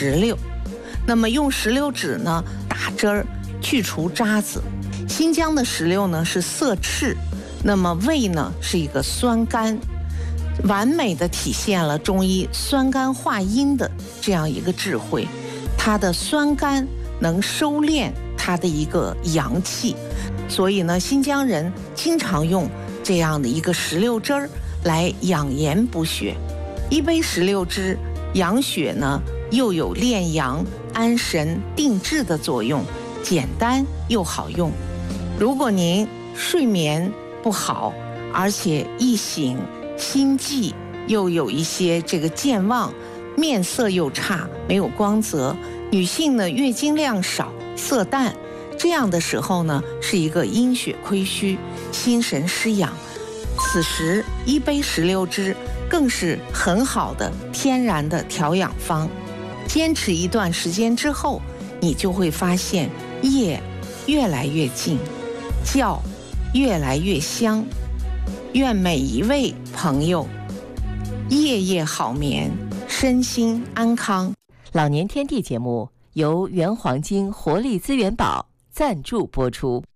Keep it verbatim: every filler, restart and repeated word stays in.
石榴。那么用石榴籽呢打汁儿，去除渣子。新疆的石榴呢是色赤，那么味呢是一个酸甘，完美的体现了中医酸甘化阴的这样一个智慧。它的酸甘能收敛它的一个阳气，所以呢新疆人经常用这样的一个石榴汁儿来养颜补血。一杯石榴汁养血呢又有炼阳安神定志的作用，简单又好用。如果您睡眠不好，而且一醒心悸，又有一些这个健忘，面色又差，没有光泽，女性呢月经量少，色淡，这样的时候呢是一个阴血亏虚，心神失养。此时一杯石榴汁更是很好的天然的调养方。坚持一段时间之后，你就会发现夜越来越静，觉越来越香。愿每一位朋友夜夜好眠，身心安康。 老年天地节目由原黄金活力资源宝赞助播出。